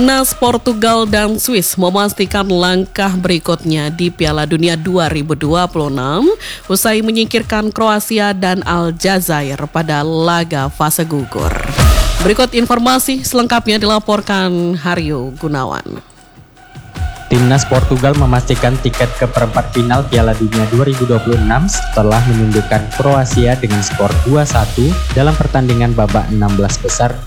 Timnas Portugal dan Swiss memastikan langkah berikutnya di Piala Dunia 2026 usai menyingkirkan Kroasia dan Aljazair pada laga fase gugur. Berikut informasi selengkapnya dilaporkan Haryo Gunawan. Timnas Portugal memastikan tiket ke perempat final Piala Dunia 2026 setelah menundukkan Kroasia dengan skor 2-1 dalam pertandingan babak 16 besar